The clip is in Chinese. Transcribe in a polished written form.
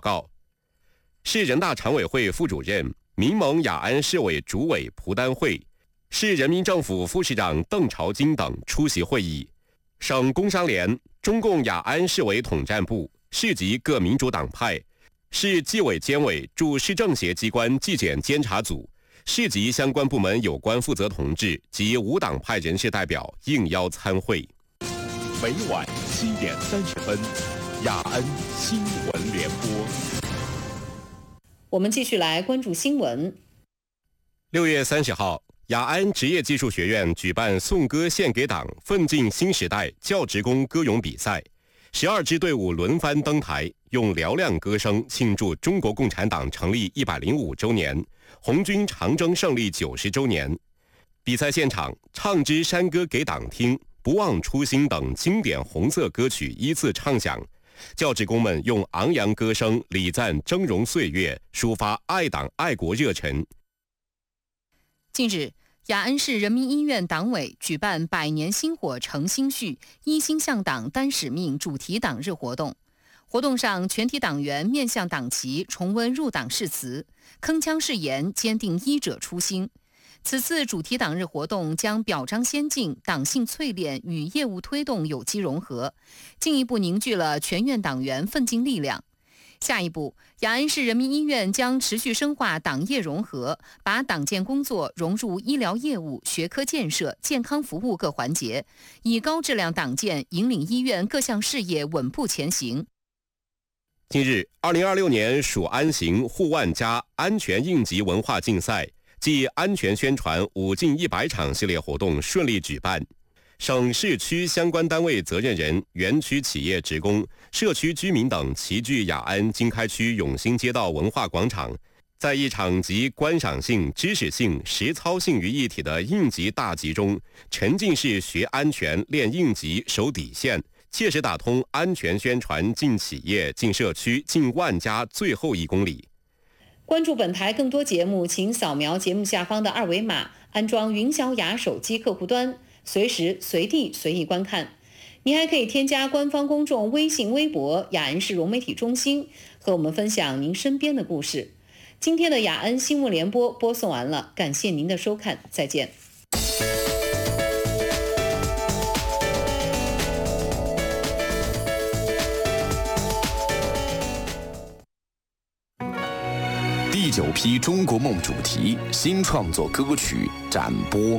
告。市人大常委会副主任、民盟雅安市委主委蒲丹慧、市人民政府副市长邓朝金等出席会议。省工商联、中共雅安市委统战部、市级各民主党派、市纪委监委驻市政协机关纪检监察组、市级相关部门有关负责同志及无党派人士代表应邀参会。 每晚7点30分，雅安新闻联播。 我们继续来关注新闻。 6月30号，雅安职业技术学院举办颂歌献给党奋进新时代教职工歌咏比赛，12支队伍轮番登台，用嘹亮歌声庆祝中国共产党成立105周年、红军长征胜利90周年。比赛现场，唱支山歌给党听、不忘初心等经典红色歌曲依次唱响。教职工们用昂扬歌声礼赞峥嵘岁月，抒发爱党爱国热忱。 近日，雅安市人民医院党委举办百年薪火承新序、一心向党担使命主题党日活动。活动上，全体党员面向党旗重温入党誓词，铿锵誓言，坚定医者初心。此次主题党日活动将表彰先进、党性淬炼与业务推动有机融合，进一步凝聚了全院党员奋进力量。下一步，雅安市人民医院将持续深化党业融合，把党建工作融入医疗业务、学科建设、健康服务各环节，以高质量党建引领医院各项事业稳步前行。 近日，2026年蜀安行护万家安全应急文化竞赛暨安全宣传5进100场系列活动顺利举办。省市区相关单位责任人、园区企业职工、社区居民等齐聚雅安经开区永兴街道文化广场，在一场集观赏性、知识性、实操性于一体的应急大集中，沉浸式学安全、练应急、守底线，切实打通安全宣传进企业、进社区、进万家最后1公里。 关注本台更多节目，请扫描节目下方的2维码，安装云小雅手机客户端，随时随地随意观看。你还可以添加官方公众微信、微博雅安市融媒体中心，和我们分享您身边的故事。今天的雅安新闻联播播送完了，感谢您的收看，再见。 第9批中国梦主题新创作歌曲展播。